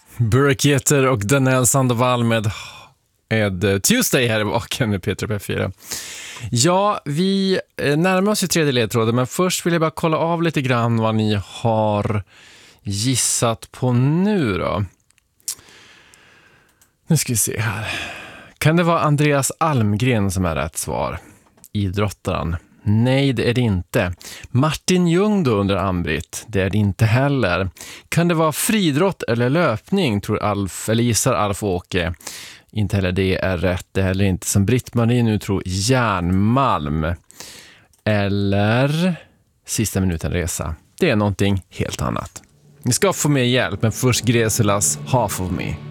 Burketer och Daniel Sandoval med Tuesday här i baken med Peter P4. Ja, vi närmar oss ju tredje ledtråden, men först vill jag bara kolla av lite grann vad ni har gissat på nu då. Nu ska vi se här. Kan det vara Andreas Almgren som är rätt svar? Idrottaren. Nej, det är det inte. Martin Ljung då under Ambrit? Det är det inte heller. Kan det vara fridrott eller löpning, tror Alf, eller gissar Alf Åke? Inte heller det är rätt. Det är heller inte som Britt-Marie nu tror järnmalm. Eller sista minuten resa. Det är någonting helt annat. Ni ska få mer hjälp, men först Greselas Half of Me.